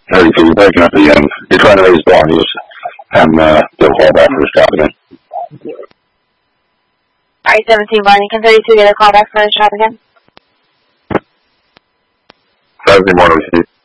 Hey, so you're breaking up again. You're trying to raise Barney's and they'll call back for his job again. Alright, 17 Barney, can 32 get a call back for his job again? 17 Barney,